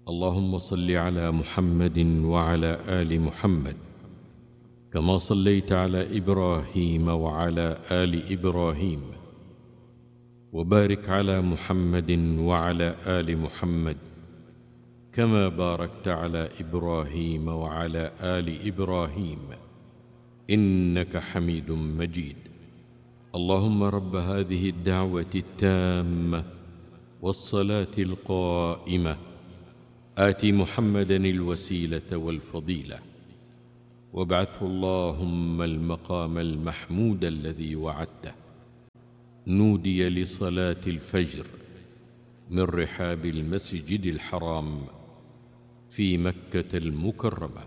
اللهم صل على محمد وعلى آل محمد كما صليت على إبراهيم وعلى آل إبراهيم، وبارك على محمد وعلى آل محمد كما باركت على إبراهيم وعلى آل إبراهيم إنك حميد مجيد. اللهم رب هذه الدعوة التامة والصلاة القائمة آت محمدا الوسيلة والفضيلة وابعثه اللهم المقام المحمود الذي وعدته. نودي لصلاة الفجر من رحاب المسجد الحرام في مكة المكرمة.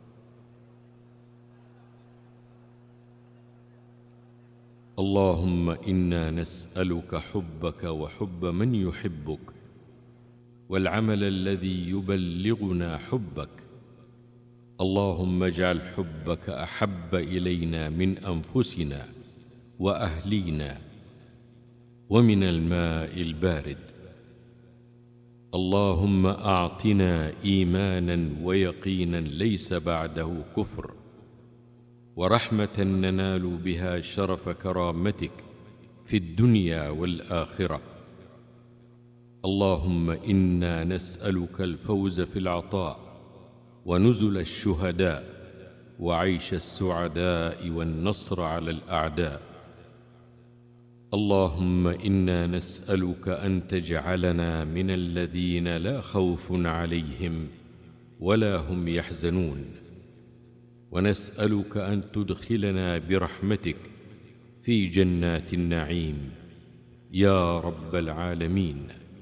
اللهم إنا نسألك حبك وحب من يحبك والعمل الذي يبلغنا حبك. اللهم اجعل حبك أحب إلينا من أنفسنا وأهلينا ومن الماء البارد. اللهم أعطنا إيمانا ويقينا ليس بعده كفر، ورحمة ننال بها شرف كرامتك في الدنيا والآخرة. اللهم إنا نسألك الفوز في العطاء ونزل الشهداء وعيش السعداء والنصر على الأعداء. اللهم إنا نسألك أن تجعلنا من الذين لا خوف عليهم ولا هم يحزنون، ونسألك أن تدخلنا برحمتك في جنات النعيم يا رب العالمين.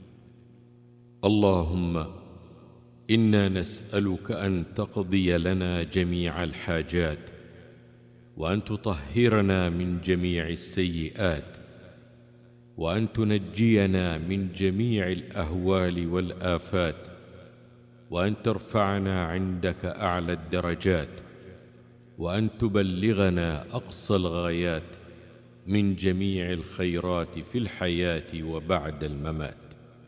اللهم إنا نسألك أن تقضي لنا جميع الحاجات، وأن تطهرنا من جميع السيئات، وأن تنجينا من جميع الأهوال والآفات، وأن ترفعنا عندك أعلى الدرجات، وأن تبلغنا أقصى الغايات من جميع الخيرات في الحياة وبعد الممات.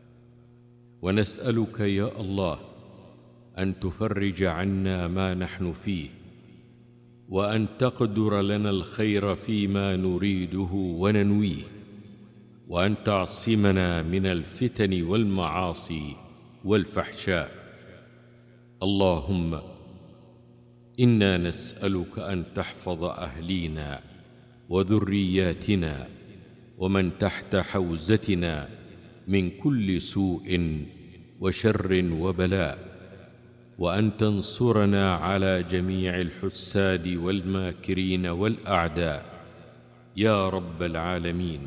ونسألك يا الله أن تفرج عنا ما نحن فيه، وأن تقدر لنا الخير فيما نريده وننويه، وأن تعصمنا من الفتن والمعاصي والفحشاء. اللهم إنا نسألك أن تحفظ أهلينا وذرياتنا ومن تحت حوزتنا من كل سوء وشر وبلاء، وأن تنصرنا على جميع الحساد والماكرين والأعداء يا رب العالمين.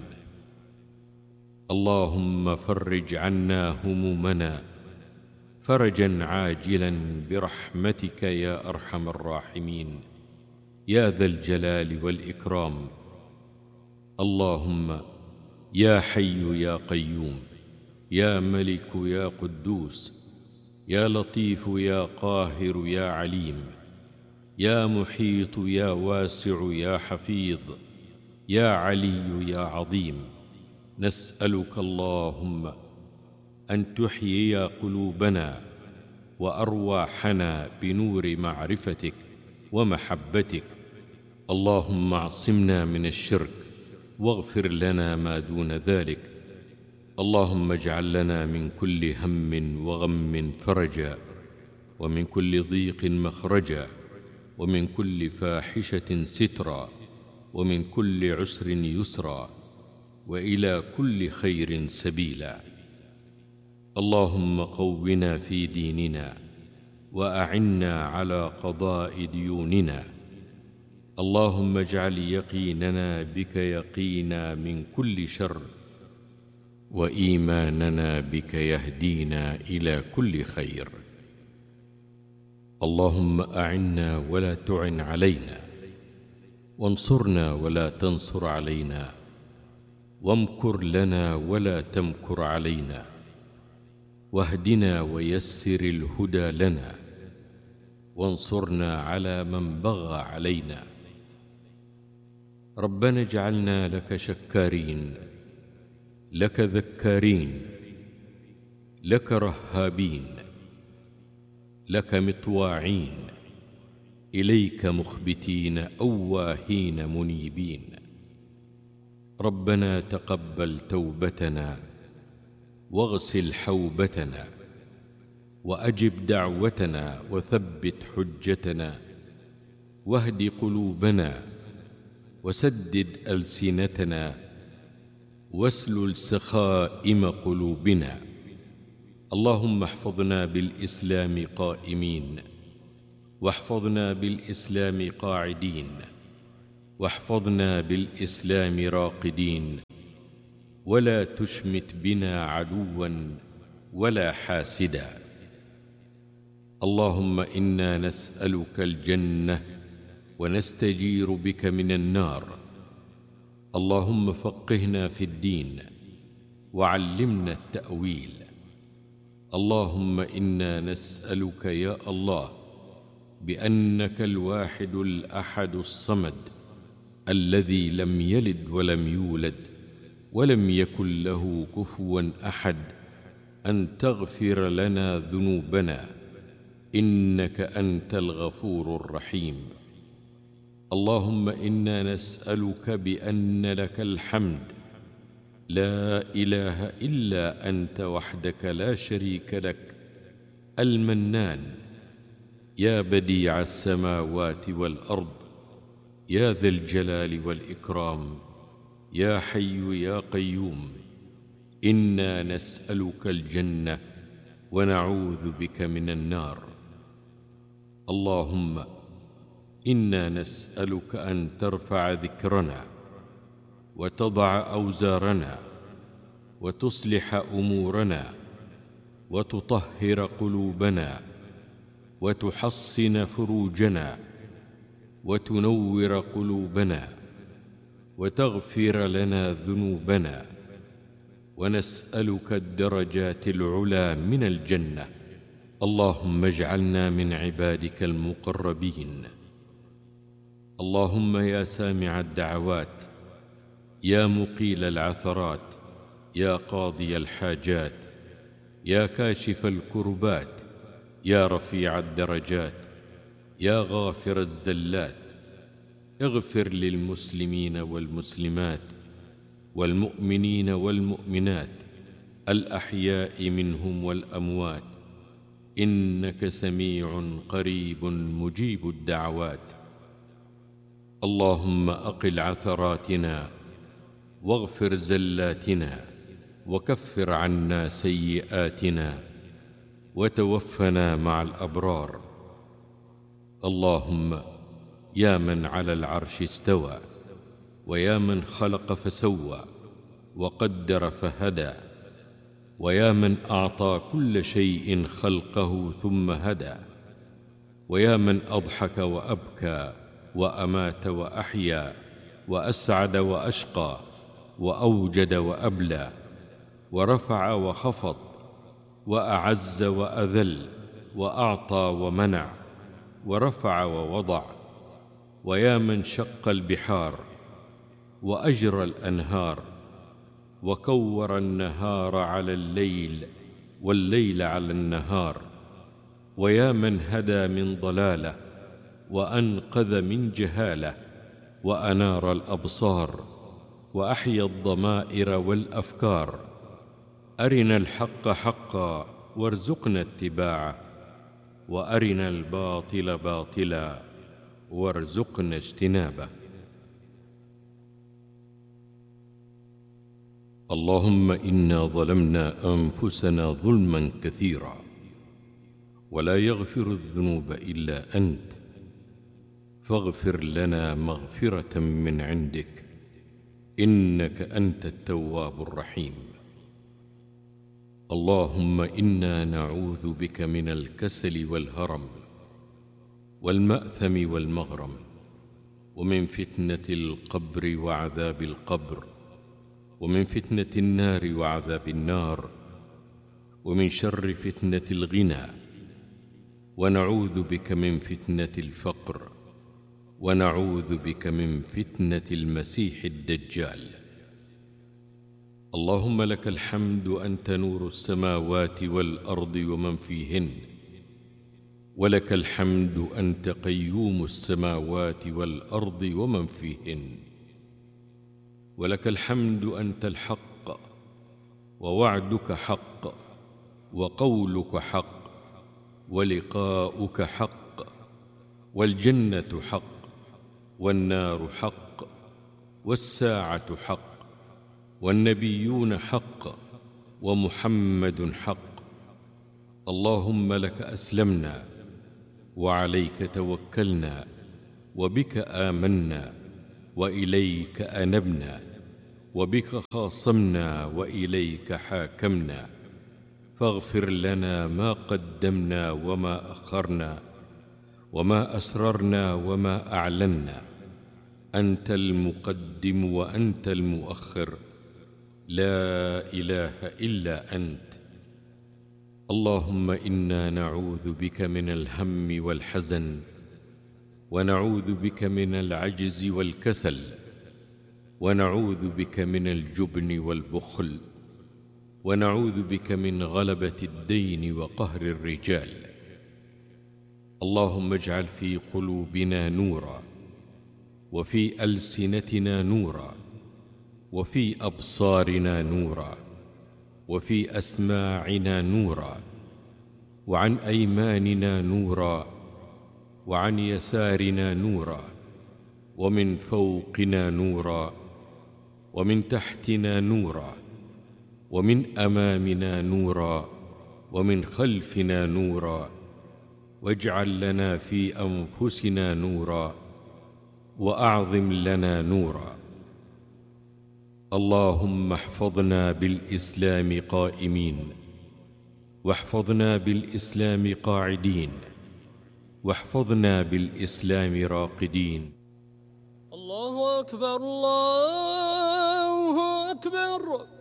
اللهم فرج عنا همومنا فرجا عاجلا برحمتك يا أرحم الراحمين يا ذا الجلال والإكرام. اللهم يا حي يا قيوم يا ملك يا قدوس يا لطيف يا قاهر يا عليم يا محيط يا واسع يا حفيظ يا علي يا عظيم، نسألك اللهم أن تحيي قلوبنا وأرواحنا بنور معرفتك ومحبتك. اللهم اعصمنا من الشرك واغفر لنا ما دون ذلك. اللهم اجعل لنا من كل هم وغم فرجا، ومن كل ضيق مخرجا، ومن كل فاحشة سترا، ومن كل عسر يسرا، وإلى كل خير سبيلا. اللهم قونا في ديننا وأعنا على قضاء ديوننا. اللهم اجعل يقيننا بك يقينا من كل شر، وإيماننا بك يهدينا إلى كل خير. اللهم أعنا ولا تعن علينا، وانصرنا ولا تنصر علينا، وامكر لنا ولا تمكر علينا، واهدنا ويسر الهدى لنا، وانصرنا على من بغى علينا. ربنا اجعلنا لك شكارين، لك ذكارين، لك رهابين، لك مطواعين، إليك مخبتين أواهين منيبين. ربنا تقبل توبتنا، واغسل حوبتنا، وأجب دعوتنا، وثبت حجتنا، واهد قلوبنا، وسدد ألسنتنا، واسلل سخائم قلوبنا. اللهم احفظنا بالإسلام قائمين، واحفظنا بالإسلام قاعدين، واحفظنا بالإسلام راقدين، ولا تشمت بنا عدوا ولا حاسدا. اللهم إنا نسألك الجنة ونستجير بك من النار. اللهم فقهنا في الدين، وعلمنا التأويل. اللهم إنا نسألك يا الله بأنك الواحد الأحد الصمد الذي لم يلد ولم يولد ولم يكن له كفوا أحد أن تغفر لنا ذنوبنا، إنك أنت الغفور الرحيم. اللهم إنا نسألك بأن لك الحمد، لا إله إلا أنت وحدك لا شريك لك، المنان، يا بديع السماوات والأرض، يا ذا الجلال والإكرام، يا حي يا قيوم. إنا نسألك الجنة ونعوذ بك من النار. اللهم إنا نسألك أن ترفع ذكرنا، وتضع أوزارنا، وتصلح أمورنا، وتطهر قلوبنا، وتحصن فروجنا، وتنور قلوبنا، وتغفر لنا ذنوبنا. ونسألك الدرجات العلى من الجنة. اللهم اجعلنا من عبادك المقربين. اللهم يا سامع الدعوات، يا مقيل العثرات، يا قاضي الحاجات، يا كاشف الكربات، يا رفيع الدرجات، يا غافر الزلات، اغفر للمسلمين والمسلمات والمؤمنين والمؤمنات الأحياء منهم والأموات، إنك سميع قريب مجيب الدعوات. اللهم أقل عثراتنا، واغفر زلاتنا، وكفر عنا سيئاتنا، وتوفنا مع الأبرار. اللهم يا من على العرش استوى، ويا من خلق فسوى، وقدر فهدى، ويا من أعطى كل شيء خلقه ثم هدى، ويا من أضحك وأبكى، وأمات وأحيا، وأسعد وأشقى، وأوجد وأبلى، ورفع وخفض، وأعز وأذل، وأعطى ومنع، ورفع ووضع. ويا من شق البحار، وأجرى الأنهار، وكور النهار على الليل، والليل على النهار. ويا من هدى من ضلالة، وأنقذ من جهالة، وأنار الأبصار، وأحيا الضمائر والأفكار. أرنا الحق حقا وارزقنا اتباعه، وأرنا الباطل باطلا وارزقنا اجتنابه. اللهم إنا ظلمنا أنفسنا ظلما كثيرا، ولا يغفر الذنوب إلا أنت، فاغفر لنا مغفرة من عندك، إنك أنت التواب الرحيم. اللهم إنا نعوذ بك من الكسل والهرم، والمأثم والمغرم، ومن فتنة القبر وعذاب القبر، ومن فتنة النار وعذاب النار، ومن شر فتنة الغنى. ونعوذ بك من فتنة الفقر، ونعوذ بك من فتنة المسيح الدجال. اللهم لك الحمد، أنت نور السماوات والأرض ومن فيهن، ولك الحمد أنت قيوم السماوات والأرض ومن فيهن، ولك الحمد أنت الحق، ووعدك حق، وقولك حق، ولقاؤك حق، والجنة حق، والنار حق، والساعة حق، والنبيون حق، ومحمد حق. اللهم لك أسلمنا، وعليك توكلنا، وبك آمنا، وإليك أنبنا، وبك خاصمنا، وإليك حاكمنا. فاغفر لنا ما قدمنا وما أخرنا، وما أسررنا وما أعلنا. أنت المقدم وأنت المؤخر، لا إله إلا أنت. اللهم إنا نعوذ بك من الهم والحزن، ونعوذ بك من العجز والكسل، ونعوذ بك من الجبن والبخل، ونعوذ بك من غلبة الدين وقهر الرجال. اللهم اجعل في قلوبنا نورا، وفي ألسنتنا نورا، وفي أبصارنا نورا، وفي أسماعنا نورا، وعن أيماننا نورا، وعن يسارنا نورا، ومن فوقنا نورا، ومن تحتنا نورا، ومن أمامنا نورا، ومن خلفنا نورا. واجعل لنا في أنفسنا نورا، وأعظم لنا نورا. اللهم احفظنا بالإسلام قائمين، واحفظنا بالإسلام قاعدين، واحفظنا بالإسلام راقدين. الله أكبر، الله أكبر.